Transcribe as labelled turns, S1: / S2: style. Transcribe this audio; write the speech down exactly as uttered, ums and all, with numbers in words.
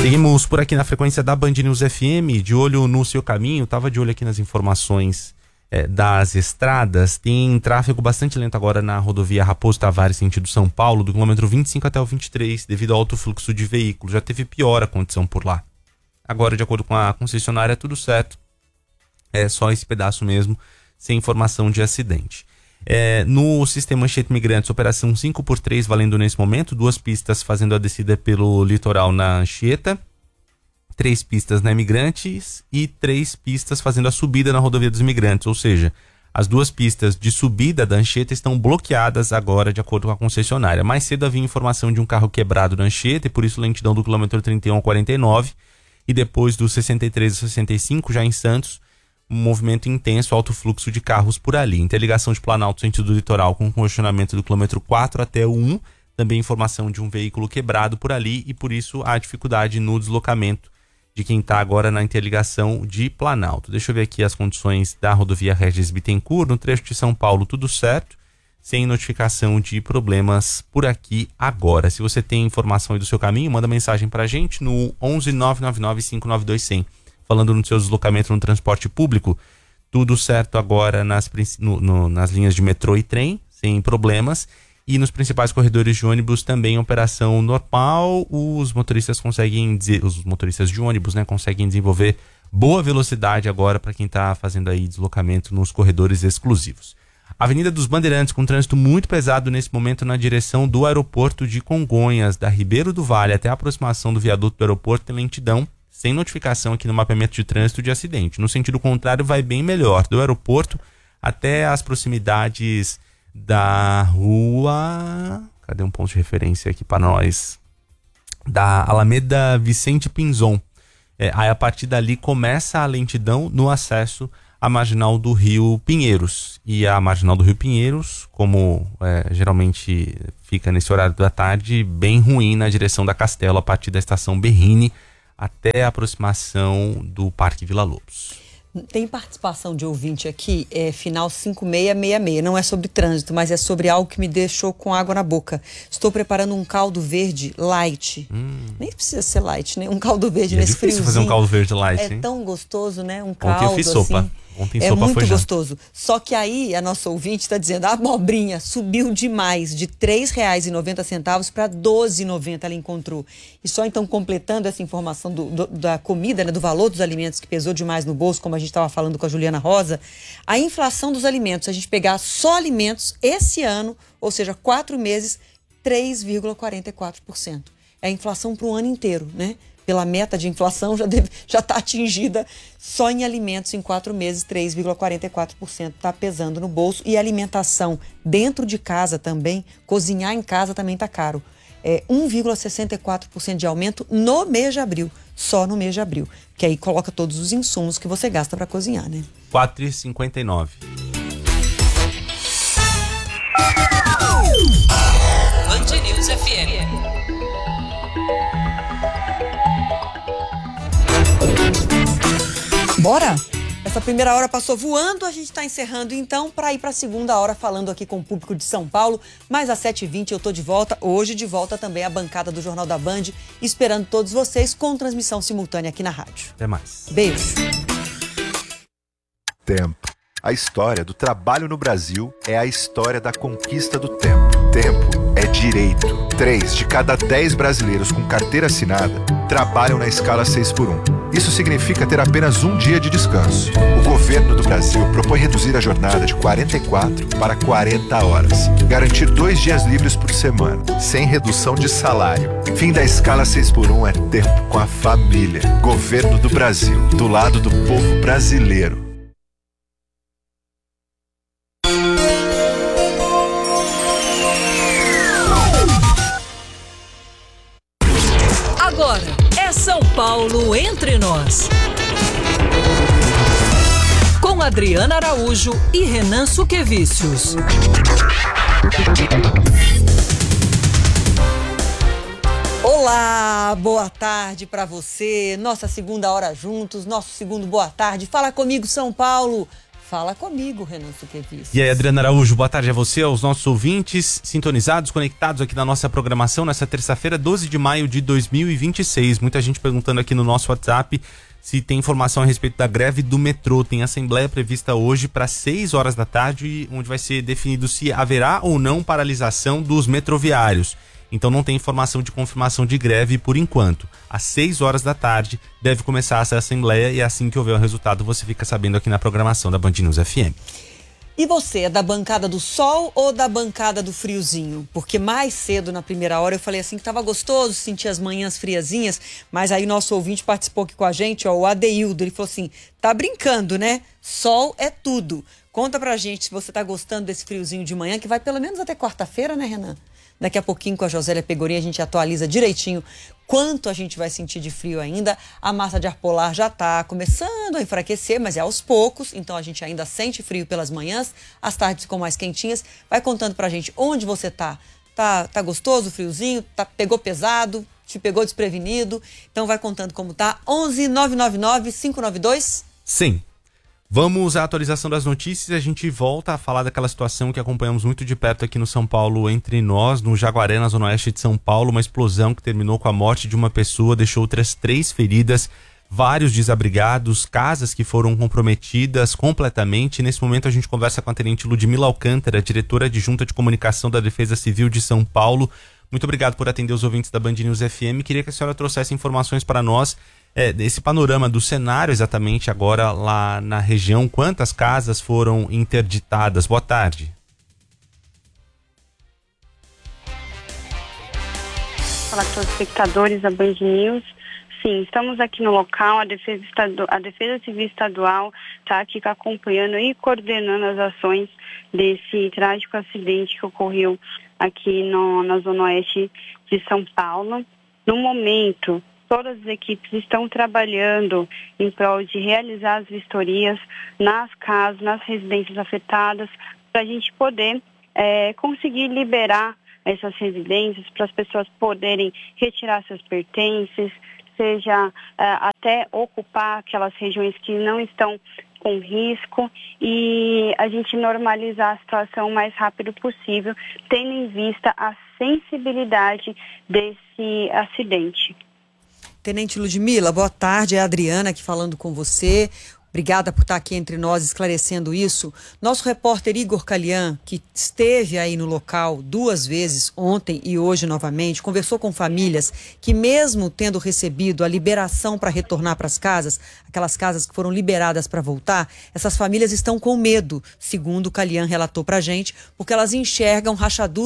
S1: Seguimos por aqui na frequência da Band News F M, de olho no seu caminho. Tava de olho aqui nas informações é, das estradas. Tem tráfego bastante lento agora na rodovia Raposo Tavares, sentido São Paulo, do quilômetro vinte e cinco até o vinte e três, devido ao alto fluxo de veículos. Já teve pior a condição por lá. Agora, de acordo com a concessionária, tudo certo. É só esse pedaço mesmo, sem informação de acidente. É, no sistema Anchieta Imigrantes, operação cinco por três valendo nesse momento, duas pistas fazendo a descida pelo litoral na Anchieta, três pistas na Imigrantes e três pistas fazendo a subida na rodovia dos Imigrantes, ou seja, as duas pistas de subida da Anchieta estão bloqueadas agora, de acordo com a concessionária. Mais cedo havia informação de um carro quebrado na Anchieta e por isso lentidão do quilômetro trinta e um ao quarenta e nove, e depois do sessenta e três ao sessenta e cinco, já em Santos, um movimento intenso, alto fluxo de carros por ali. Interligação de Planalto sentido litoral com congestionamento do quilômetro quatro até o um. Também informação de um veículo quebrado por ali e por isso há dificuldade no deslocamento de quem está agora na interligação de Planalto. Deixa eu ver aqui as condições da rodovia Regis Bittencourt. No trecho de São Paulo, tudo certo, sem notificação de problemas por aqui agora. Se você tem informação aí do seu caminho, manda mensagem pra gente no onze nove nove nove cinco nove dois zero zero. Falando no seu deslocamento no transporte público, tudo certo agora nas, no, no, nas linhas de metrô e trem, sem problemas. E nos principais corredores de ônibus também operação normal. Os motoristas conseguem, os motoristas de ônibus, né, conseguem desenvolver boa velocidade agora para quem está fazendo aí deslocamento nos corredores exclusivos. Avenida dos Bandeirantes com trânsito muito pesado nesse momento na direção do aeroporto de Congonhas, da Ribeiro do Vale até a aproximação do viaduto do aeroporto, tem lentidão, sem notificação aqui no mapeamento de trânsito de acidente. No sentido contrário, vai bem melhor, do aeroporto até as proximidades da rua... Cadê um ponto de referência aqui para nós? Da Alameda Vicente Pinzon. É, aí a partir dali começa a lentidão no acesso à marginal do Rio Pinheiros. E a marginal do Rio Pinheiros, como é, geralmente fica nesse horário da tarde, bem ruim na direção da Castelo, a partir da estação Berrini, até a aproximação do Parque Vila Lobos.
S2: Tem participação de ouvinte aqui, é final cinco seis seis seis. Não é sobre trânsito, mas é sobre algo que me deixou com água na boca. Estou preparando um caldo verde light. Hum. Nem precisa ser light, né? Um caldo verde
S1: e
S2: nesse
S1: é difícil
S2: friozinho.
S1: fazer um caldo verde light,
S2: É
S1: hein?
S2: tão gostoso, né? Um caldo.
S1: Ontem eu fiz sopa.
S2: Assim.
S1: Ontem
S2: é
S1: sopa
S2: muito
S1: foi
S2: gostoso. Já. Só que aí a nossa ouvinte está dizendo a abobrinha subiu demais, de três reais e noventa centavos para doze reais e noventa centavos ela encontrou. E só então completando essa informação do, do, da comida, né, do valor dos alimentos que pesou demais no bolso, como a gente estava falando com a Juliana Rosa, a inflação dos alimentos, se a gente pegar só alimentos esse ano, ou seja, quatro meses, três vírgula quarenta e quatro por cento. É a inflação para o ano inteiro, né? Pela meta de inflação, já deve, já está atingida só em alimentos em quatro meses, três vírgula quarenta e quatro por cento está pesando no bolso. E alimentação dentro de casa também, cozinhar em casa também está caro. É um vírgula sessenta e quatro por cento de aumento no mês de abril, só no mês de abril. Que aí coloca todos os insumos que você gasta para cozinhar, né?
S1: quatro reais e cinquenta e nove
S3: Band News F M.
S2: Bora? Essa primeira hora passou voando, a gente está encerrando então para ir para a segunda hora falando aqui com o público de São Paulo. Mas às sete e vinte eu tô de volta, hoje de volta também a bancada do Jornal da Band, esperando todos vocês com transmissão simultânea aqui na rádio.
S1: Até mais.
S2: Beijo.
S4: Tempo. A história do trabalho no Brasil é a história da conquista do tempo. Tempo é direito. Três de cada dez brasileiros com carteira assinada trabalham na escala seis por um. Isso significa ter apenas um dia de descanso. O governo do Brasil propõe reduzir a jornada de quarenta e quatro para quarenta horas. Garantir dois dias livres por semana, sem redução de salário. Fim da escala seis por um é tempo com a família. Governo do Brasil, do lado do povo brasileiro.
S3: Agora é São Paulo Entre Nós. Com Adriana Araújo e Renan Suquevicius.
S2: Olá, boa tarde para você. Nossa segunda hora juntos, nosso segundo boa tarde. Fala comigo, São Paulo. Fala comigo, Renan Suquevicius.
S1: E aí, Adriana Araújo, boa tarde a você, aos nossos ouvintes sintonizados, conectados aqui na nossa programação nessa terça-feira, doze de maio de dois mil e vinte e seis. Muita gente perguntando aqui no nosso WhatsApp se tem informação a respeito da greve do metrô. Tem assembleia prevista hoje para seis horas da tarde, onde vai ser definido se haverá ou não paralisação dos metroviários. Então não tem informação de confirmação de greve por enquanto. Às seis horas da tarde deve começar essa assembleia e assim que houver o resultado você fica sabendo aqui na programação da Band News F M.
S2: E você, é da bancada do sol ou da bancada do friozinho? Porque mais cedo, na primeira hora, eu falei assim que tava gostoso, sentir as manhãs friazinhas, mas aí nosso ouvinte participou aqui com a gente, ó, o Adeildo, ele falou assim, tá brincando, né? Sol é tudo. Conta pra gente se você tá gostando desse friozinho de manhã, que vai pelo menos até quarta-feira, né, Renan? Daqui a pouquinho com a Josélia Pegorinha a gente atualiza direitinho quanto a gente vai sentir de frio ainda. A massa de ar polar já está começando a enfraquecer, mas é aos poucos, então a gente ainda sente frio pelas manhãs, as tardes ficam mais quentinhas. Vai contando pra gente onde você tá. Tá, tá gostoso, friozinho? Tá, pegou pesado? Te pegou desprevenido? Então vai contando como tá. onze nove nove nove cinco nove dois
S1: Sim. Vamos à atualização das notícias e a gente volta a falar daquela situação que acompanhamos muito de perto aqui no São Paulo, entre nós, no Jaguaré, na zona oeste de São Paulo, uma explosão que terminou com a morte de uma pessoa, deixou outras três feridas, vários desabrigados, casas que foram comprometidas completamente. Nesse momento a gente conversa com a tenente Ludmila Alcântara, diretora adjunta de comunicação da Defesa Civil de São Paulo. Muito obrigado por atender os ouvintes da Band News F M. Queria que a senhora trouxesse informações para nós, é, desse panorama do cenário exatamente agora lá na região. Quantas casas foram interditadas? Boa tarde.
S5: Olá, todos os espectadores da Band News. Sim, estamos aqui no local, a Defesa, Estadu... a Defesa Civil Estadual está aqui acompanhando e coordenando as ações desse trágico acidente que ocorreu aqui no, na zona oeste de São Paulo. No momento, todas as equipes estão trabalhando em prol de realizar as vistorias nas casas, nas residências afetadas, para a gente poder é, conseguir liberar essas residências, para as pessoas poderem retirar seus pertences, seja uh, até ocupar aquelas regiões que não estão com risco e a gente normalizar a situação o mais rápido possível, tendo em vista a sensibilidade desse acidente.
S2: Tenente Ludmila, boa tarde, é a Adriana aqui falando com você. Obrigada por estar aqui entre nós esclarecendo isso. Nosso repórter Igor Calian, que esteve aí no local duas vezes, ontem e hoje novamente, conversou com famílias que, mesmo tendo recebido a liberação para retornar para as casas, aquelas casas que foram liberadas para voltar, essas famílias estão com medo, segundo o Calian relatou para a gente, porque elas enxergam rachaduras